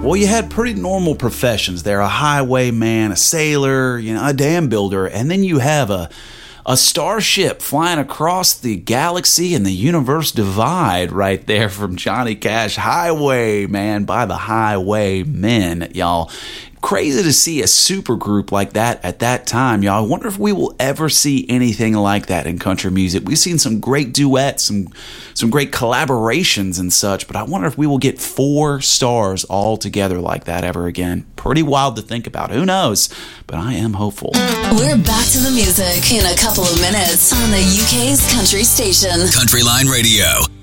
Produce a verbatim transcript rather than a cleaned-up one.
Well, you had pretty normal professions there, a highwayman, a sailor, you know, a dam builder, and then you have a a starship flying across the galaxy and the universe divide right there from Johnny Cash. Highwayman by the Highwaymen, y'all. Crazy to see a supergroup like that at that time, y'all. I wonder if we will ever see anything like that in country music. We've seen some great duets, some some great collaborations and such, but I wonder if we will get four stars all together like that ever again. Pretty wild to think about. Who knows? But I am hopeful. We're back to the music in a couple of minutes on the U K's country station. Country Line Radio.